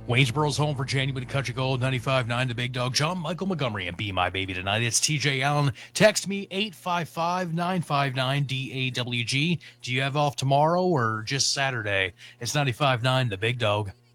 Waynesboro's home for Genuine Country Gold, 95.9 The Big Dog. John Michael Montgomery and Be My Baby Tonight. It's TJ Allen. Text me 855-959-DAWG. Do you have off tomorrow or just Saturday? It's 95.9 The Big Dog.